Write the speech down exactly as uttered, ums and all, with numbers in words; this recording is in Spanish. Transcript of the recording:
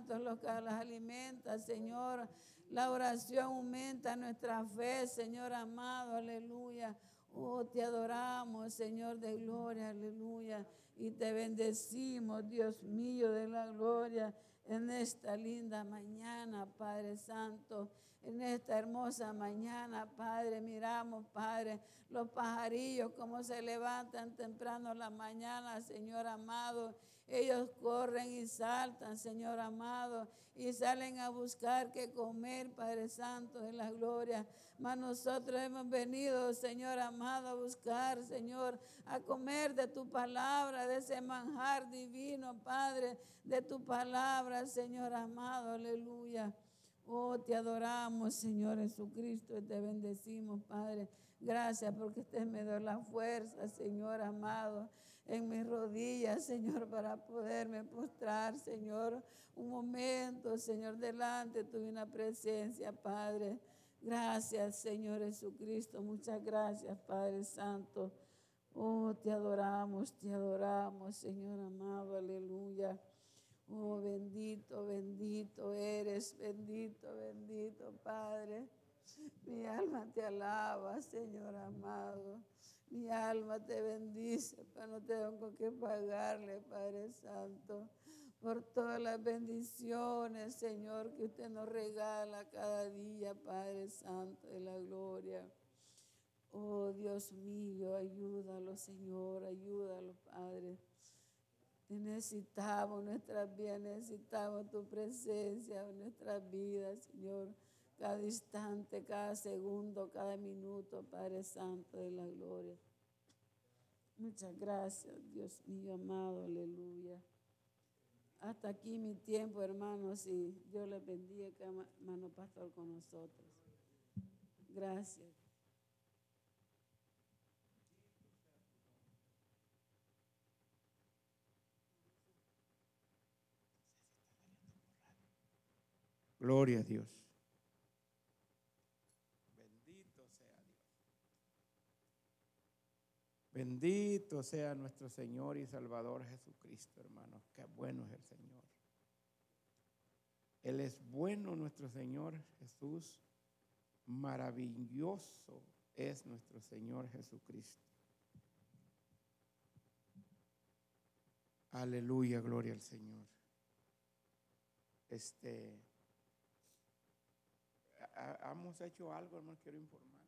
Santo, los que las alimenta, Señor. La oración aumenta nuestra fe, Señor amado, aleluya. Oh, te adoramos, Señor de gloria, aleluya. Y te bendecimos, Dios mío de la gloria, en esta linda mañana, Padre Santo. En esta hermosa mañana, Padre, miramos, Padre, los pajarillos como se levantan temprano en la mañana, Señor amado. Ellos corren y saltan, Señor amado, y salen a buscar qué comer, Padre Santo de la gloria. Mas nosotros hemos venido, Señor amado, a buscar, Señor, a comer de tu palabra, de ese manjar divino, Padre, de tu palabra, Señor amado, aleluya. Oh, te adoramos, Señor Jesucristo, y te bendecimos, Padre. Gracias porque usted me dio la fuerza, Señor amado, en mis rodillas, Señor, para poderme postrar, Señor, un momento, Señor, delante de tu divina presencia, Padre. Gracias, Señor Jesucristo, muchas gracias, Padre Santo. Oh, te adoramos, te adoramos, Señor amado, aleluya. Oh, bendito, bendito eres, bendito, bendito, Padre. Mi alma te alaba, Señor amado. Mi alma te bendice, pero no tengo con qué pagarle, Padre Santo, por todas las bendiciones, Señor, que usted nos regala cada día, Padre Santo de la gloria. Oh, Dios mío, ayúdalo, Señor, ayúdalo, Padre. Te necesitamos nuestras vidas, necesitamos tu presencia en nuestras vidas, Señor. Cada instante, cada segundo, cada minuto, Padre Santo de la gloria. Muchas gracias, Dios mío amado, aleluya. Hasta aquí mi tiempo, hermanos, y Dios les bendiga, hermano pastor, con nosotros. Gracias. Gloria a Dios. Bendito sea Dios. Bendito sea nuestro Señor y Salvador Jesucristo, hermanos. Qué bueno es el Señor. Él es bueno, nuestro Señor Jesús. Maravilloso es nuestro Señor Jesucristo. Aleluya, gloria al Señor. Este, hemos hecho algo, hermano, quiero informar.